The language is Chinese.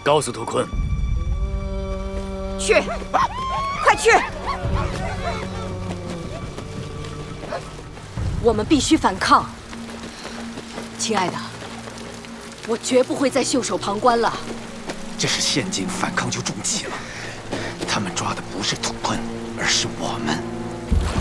告诉屠坤， 去，快去！ 我们必须反抗，亲爱的，我绝不会再袖手旁观了。 这是陷阱，反抗就中计了。他们抓的不是屠坤，而是我们。